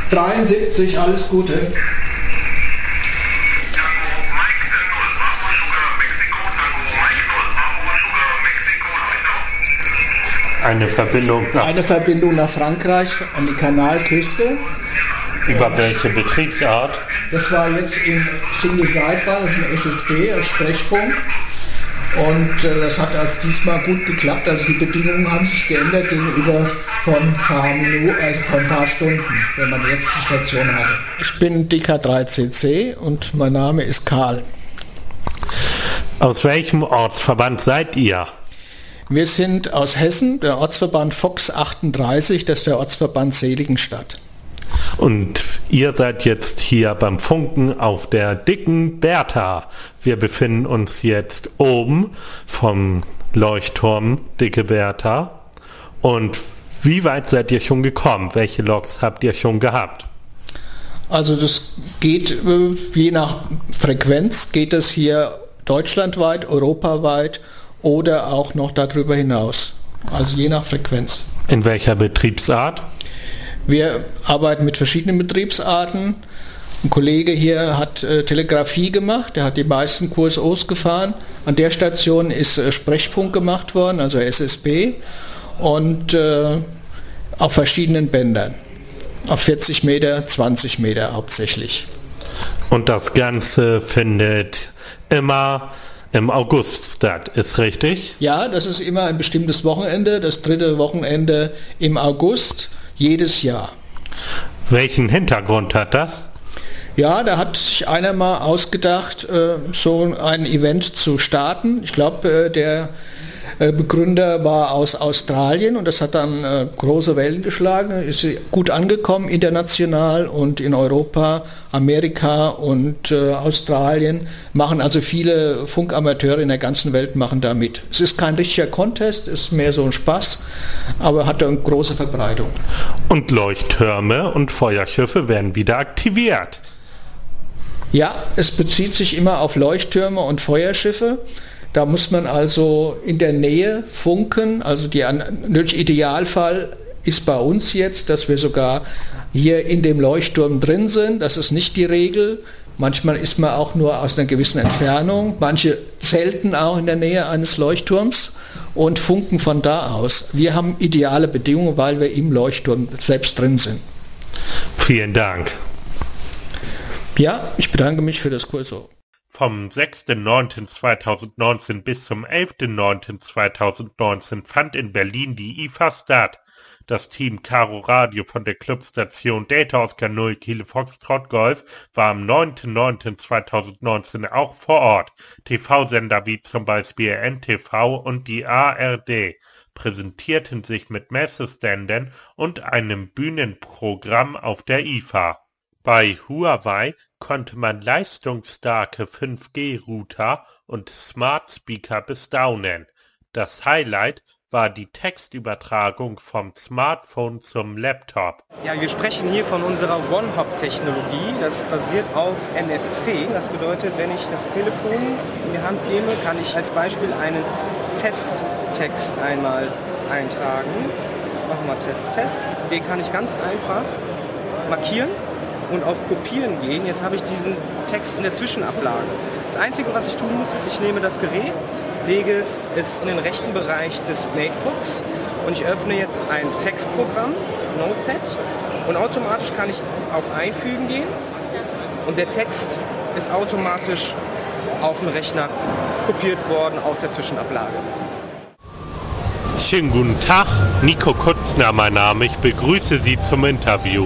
73, alles Gute. Eine Verbindung nach Frankreich an die Kanalküste. Über welche Betriebsart? Das war jetzt in Single Sideband, das ist ein SSB, als Sprechfunk. Und das hat also diesmal gut geklappt. Also die Bedingungen haben sich geändert gegenüber von ein paar Stunden, wenn man jetzt die Station hatte. Ich bin DK3CC und mein Name ist Karl. Aus welchem Ortsverband seid ihr? Wir sind aus Hessen, der Ortsverband Fox 38, das ist der Ortsverband Seligenstadt. Und ihr seid jetzt hier beim Funken auf der dicken Bertha. Wir befinden uns jetzt oben vom Leuchtturm Dicke Bertha. Und wie weit seid ihr schon gekommen? Welche Loks habt ihr schon gehabt? Also das geht je nach Frequenz, geht es hier deutschlandweit, europaweit oder auch noch darüber hinaus. Also je nach Frequenz. In welcher Betriebsart? Wir arbeiten mit verschiedenen Betriebsarten. Ein Kollege hier hat Telegrafie gemacht, der hat die meisten QSOs gefahren. An der Station ist Sprechfunk gemacht worden, also SSB, und auf verschiedenen Bändern. Auf 40 Meter, 20 Meter hauptsächlich. Und das Ganze findet immer im August statt, ist richtig? Ja, das ist immer ein bestimmtes Wochenende, das 3. Wochenende im August. Jedes Jahr. Welchen Hintergrund hat das? Ja, da hat sich einer mal ausgedacht, so ein Event zu starten. Ich glaube, der Begründer war aus Australien und das hat dann große Wellen geschlagen, ist gut angekommen international und in Europa, Amerika und Australien machen also viele Funkamateure in der ganzen Welt machen da mit. Es ist kein richtiger Contest, ist mehr so ein Spaß, aber hat eine große Verbreitung. Und Leuchttürme und Feuerschiffe werden wieder aktiviert. Ja, es bezieht sich immer auf Leuchttürme und Feuerschiffe. Da muss man also in der Nähe funken, also der Idealfall ist bei uns jetzt, dass wir sogar hier in dem Leuchtturm drin sind, das ist nicht die Regel. Manchmal ist man auch nur aus einer gewissen Entfernung, manche zelten auch in der Nähe eines Leuchtturms und funken von da aus. Wir haben ideale Bedingungen, weil wir im Leuchtturm selbst drin sind. Vielen Dank. Ja, ich bedanke mich für das QSO. Vom 6.9.2019 bis zum 11.9.2019 fand in Berlin die IFA statt. Das Team Caro Radio von der Clubstation Delta Oscar 0 Kilo Foxtrot Golf war am 9.9.2019 auch vor Ort. TV-Sender wie zum Beispiel NTV und die ARD präsentierten sich mit Messeständen und einem Bühnenprogramm auf der IFA. Bei Huawei konnte man leistungsstarke 5G-Router und Smart Speaker bestaunen. Das Highlight war die Textübertragung vom Smartphone zum Laptop. Ja, wir sprechen hier von unserer One-Hop-Technologie. Das basiert auf NFC. Das bedeutet, wenn ich das Telefon in die Hand nehme, kann ich als Beispiel einen Testtext einmal eintragen. Machen wir Test. Den kann ich ganz einfach markieren und auf Kopieren gehen. Jetzt habe ich diesen Text in der Zwischenablage. Das Einzige, was ich tun muss, ist, ich nehme das Gerät, lege es in den rechten Bereich des Makebooks und ich öffne jetzt ein Textprogramm, Notepad, und automatisch kann ich auf Einfügen gehen und der Text ist automatisch auf den Rechner kopiert worden aus der Zwischenablage. Schönen guten Tag, Nico Kutzner mein Name, ich begrüße Sie zum Interview.